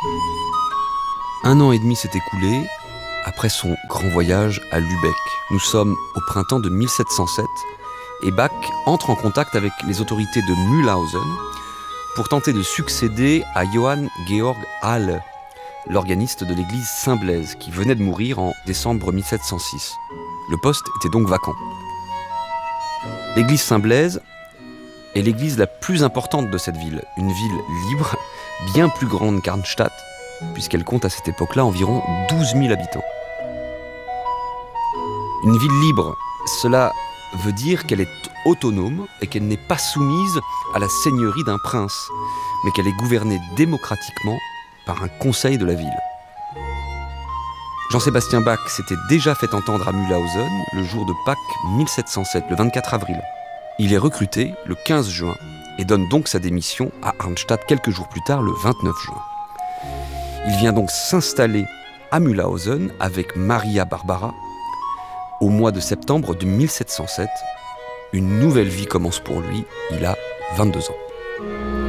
Un an et demi s'est écoulé après son grand voyage à Lübeck. Nous sommes au printemps de 1707 et Bach entre en contact avec les autorités de Mühlhausen pour tenter de succéder à Johann Georg Halle, l'organiste de l'église Saint-Blaise, qui venait de mourir en décembre 1706. Le poste était donc vacant. L'église Saint-Blaise est l'église la plus importante de cette ville, une ville libre, bien plus grande qu'Arnstadt, puisqu'elle compte à cette époque-là environ 12 000 habitants. Une ville libre, cela veut dire qu'elle est autonome et qu'elle n'est pas soumise à la seigneurie d'un prince, mais qu'elle est gouvernée démocratiquement par un conseil de la ville. Jean-Sébastien Bach s'était déjà fait entendre à Mühlhausen le jour de Pâques 1707, le 24 avril. Il est recruté le 15 juin et donne donc sa démission à Arnstadt quelques jours plus tard, le 29 juin. Il vient donc s'installer à Mühlhausen avec Maria Barbara au mois de septembre de 1707. Une nouvelle vie commence pour lui, il a 22 ans.